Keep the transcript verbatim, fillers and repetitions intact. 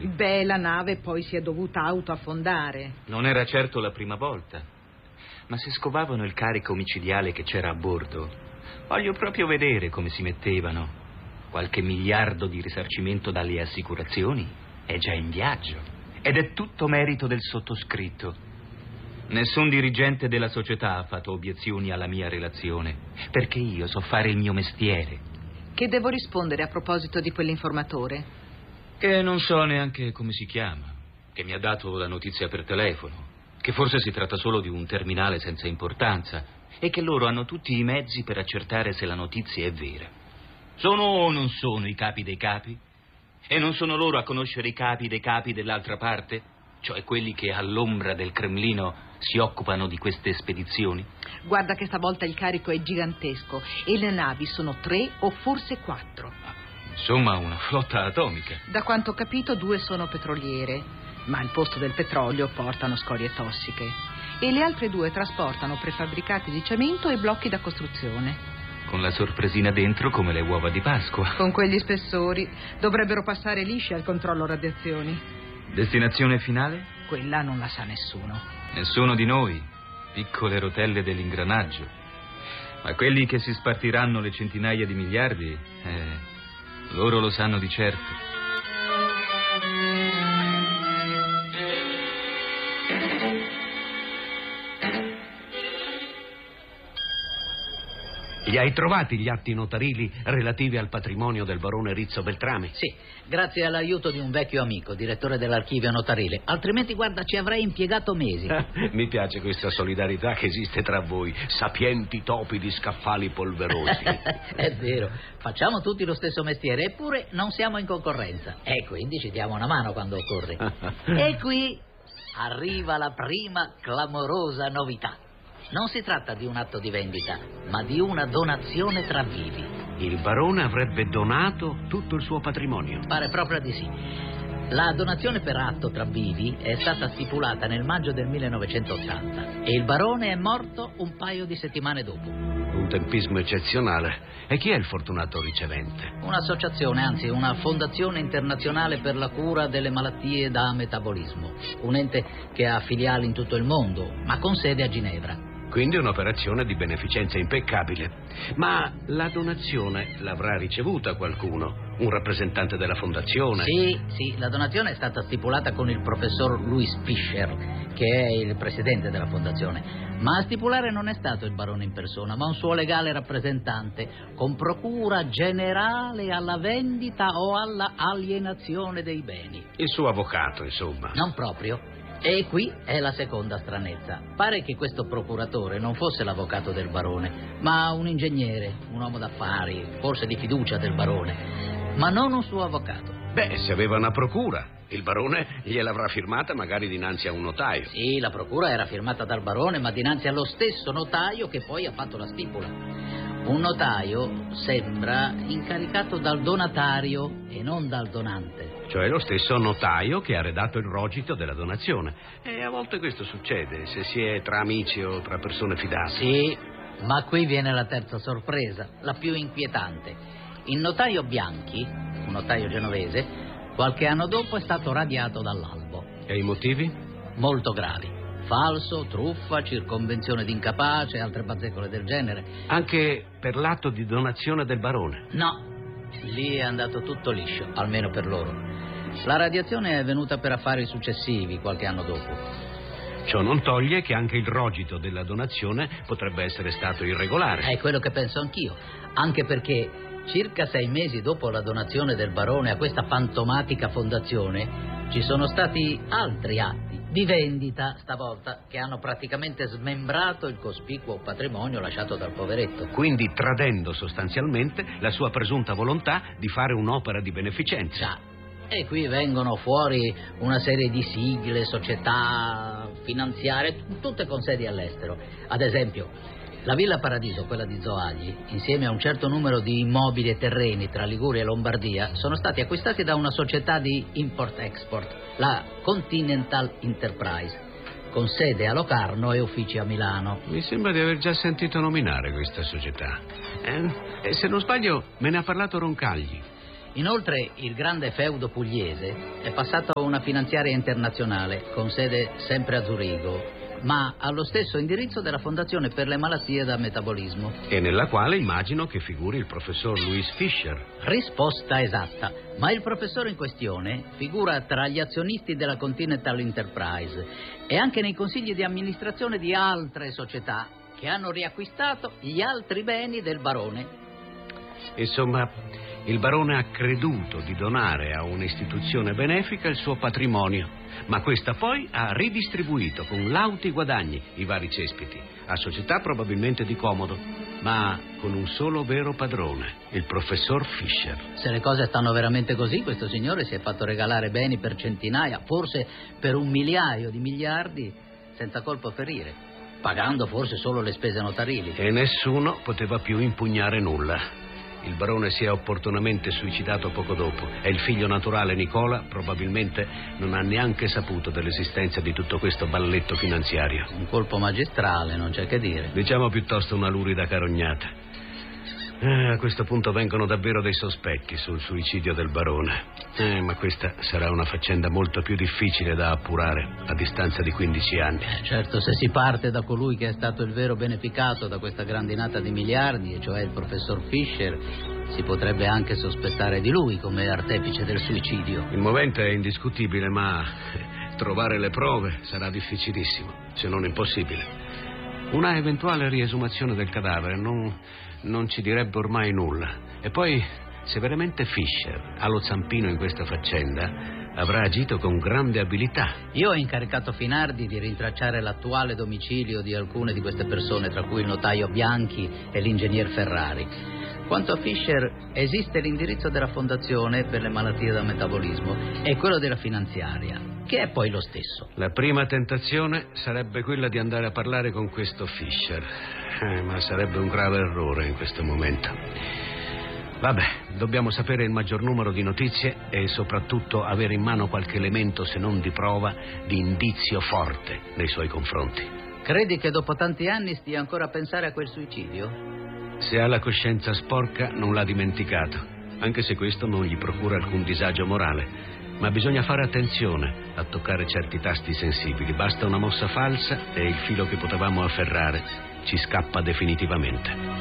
Beh, la nave poi si è dovuta autoaffondare. Non era certo la prima volta. Ma se scovavano il carico omicidiale che c'era a bordo, voglio proprio vedere come si mettevano. Qualche miliardo di risarcimento dalle assicurazioni è già in viaggio. Ed è tutto merito del sottoscritto. Nessun dirigente della società ha fatto obiezioni alla mia relazione, perché io so fare il mio mestiere. Che devo rispondere a proposito di quell'informatore? Che non so neanche come si chiama, che mi ha dato la notizia per telefono, che forse si tratta solo di un terminale senza importanza e che loro hanno tutti i mezzi per accertare se la notizia è vera. Sono o non sono i capi dei capi? E non sono loro a conoscere i capi dei capi dell'altra parte? Cioè quelli che all'ombra del Cremlino si occupano di queste spedizioni? Guarda che stavolta il carico è gigantesco e le navi sono tre o forse quattro. Insomma, una flotta atomica. Da quanto ho capito, due sono petroliere, ma al posto del petrolio portano scorie tossiche. E le altre due trasportano prefabbricati di cemento e blocchi da costruzione. Con la sorpresina dentro come le uova di Pasqua. Con quegli spessori dovrebbero passare lisci al controllo radiazioni. Destinazione finale? Quella non la sa nessuno. Nessuno di noi, piccole rotelle dell'ingranaggio. Ma quelli che si spartiranno le centinaia di miliardi, eh, loro lo sanno di certo. Li hai trovati gli atti notarili relativi al patrimonio del barone Rizzo Beltrami? Sì, grazie all'aiuto di un vecchio amico, direttore dell'archivio notarile. Altrimenti, guarda, ci avrei impiegato mesi. Mi piace questa solidarietà che esiste tra voi, sapienti topi di scaffali polverosi. È vero, facciamo tutti lo stesso mestiere, eppure non siamo in concorrenza. E quindi ci diamo una mano quando occorre. E qui arriva la prima clamorosa novità. Non si tratta di un atto di vendita, ma di una donazione tra vivi. Il barone avrebbe donato tutto il suo patrimonio? Pare proprio di sì. La donazione per atto tra vivi è stata stipulata nel maggio del millenovecentottanta e il barone è morto un paio di settimane dopo. Un tempismo eccezionale. E chi è il fortunato ricevente? Un'associazione, anzi una fondazione internazionale per la cura delle malattie da metabolismo. Un ente che ha filiali in tutto il mondo, ma con sede a Ginevra. Quindi un'operazione di beneficenza impeccabile. Ma la donazione l'avrà ricevuta qualcuno? Un rappresentante della fondazione? Sì, sì, la donazione è stata stipulata con il professor Louis Fischer, che è il presidente della fondazione. Ma a stipulare non è stato il barone in persona, ma un suo legale rappresentante, con procura generale alla vendita o alla alienazione dei beni. Il suo avvocato, insomma. Non proprio. E qui è la seconda stranezza. Pare che questo procuratore non fosse l'avvocato del barone, ma un ingegnere, un uomo d'affari, forse di fiducia del barone, ma non un suo avvocato. Beh, se aveva una procura, il barone gliel'avrà firmata magari dinanzi a un notaio. Sì, la procura era firmata dal barone, ma dinanzi allo stesso notaio che poi ha fatto la stipula. Un notaio sembra incaricato dal donatario e non dal donante. Cioè lo stesso notaio che ha redatto il rogito della donazione. E a volte questo succede, se si è tra amici o tra persone fidate. Sì, ma qui viene la terza sorpresa, la più inquietante. Il notaio Bianchi, un notaio genovese, qualche anno dopo è stato radiato dall'albo. E i motivi? Molto gravi. Falso, truffa, circonvenzione d'incapace e altre bazzecole del genere. Anche per l'atto di donazione del barone? No, lì è andato tutto liscio, almeno per loro. La radiazione è venuta per affari successivi, qualche anno dopo. Ciò non toglie che anche il rogito della donazione potrebbe essere stato irregolare. È quello che penso anch'io, anche perché circa sei mesi dopo la donazione del barone a questa fantomatica fondazione ci sono stati altri atti di vendita, stavolta, che hanno praticamente smembrato il cospicuo patrimonio lasciato dal poveretto. Quindi tradendo sostanzialmente la sua presunta volontà di fare un'opera di beneficenza. Già. E qui vengono fuori una serie di sigle, società finanziarie, tutte con sedi all'estero. Ad esempio, la Villa Paradiso, quella di Zoagli, insieme a un certo numero di immobili e terreni tra Liguria e Lombardia, sono stati acquistati da una società di import-export, la Continental Enterprise, con sede a Locarno e uffici a Milano. Mi sembra di aver già sentito nominare questa società. Eh? E se non sbaglio me ne ha parlato Roncagli. Inoltre il grande feudo pugliese è passato a una finanziaria internazionale con sede sempre a Zurigo, ma allo stesso indirizzo della Fondazione per le malattie da metabolismo. E nella quale immagino che figuri il professor Louis Fischer. Risposta esatta, ma il professore in questione figura tra gli azionisti della Continental Enterprise e anche nei consigli di amministrazione di altre società che hanno riacquistato gli altri beni del barone. Insomma, il barone ha creduto di donare a un'istituzione benefica il suo patrimonio, ma questa poi ha ridistribuito con lauti guadagni i vari cespiti, a società probabilmente di comodo, ma con un solo vero padrone, il professor Fischer. Se le cose stanno veramente così, questo signore si è fatto regalare beni per centinaia, forse per un migliaio di miliardi, senza colpo a ferire, pagando forse solo le spese notarili. E nessuno poteva più impugnare nulla. Il barone si è opportunamente suicidato poco dopo e il figlio naturale Nicola probabilmente non ha neanche saputo dell'esistenza di tutto questo balletto finanziario. Un colpo magistrale, non c'è che dire. Diciamo piuttosto una lurida carognata. Eh, a questo punto vengono davvero dei sospetti sul suicidio del barone. Eh, ma questa sarà una faccenda molto più difficile da appurare a distanza di quindici anni. Eh, certo, se si parte da colui che è stato il vero beneficato da questa grandinata di miliardi, e cioè il professor Fischer, si potrebbe anche sospettare di lui come artefice del suicidio. Il movente è indiscutibile, ma trovare le prove sarà difficilissimo, se non impossibile. Una eventuale riesumazione del cadavere non, non ci direbbe ormai nulla. E poi, se veramente Fischer ha lo zampino in questa faccenda, avrà agito con grande abilità. Io ho incaricato Finardi di rintracciare l'attuale domicilio di alcune di queste persone, tra cui il notaio Bianchi e l'ingegner Ferrari. Quanto a Fischer, esiste l'indirizzo della Fondazione per le malattie da metabolismo e quello della finanziaria, che è poi lo stesso. La prima tentazione sarebbe quella di andare a parlare con questo Fischer, eh, ma sarebbe un grave errore in questo momento. Vabbè, dobbiamo sapere il maggior numero di notizie e soprattutto avere in mano qualche elemento, se non di prova, di indizio forte nei suoi confronti. Credi che dopo tanti anni stia ancora a pensare a quel suicidio? Se ha la coscienza sporca non l'ha dimenticato, anche se questo non gli procura alcun disagio morale. Ma bisogna fare attenzione a toccare certi tasti sensibili. Basta una mossa falsa e il filo che potevamo afferrare ci scappa definitivamente.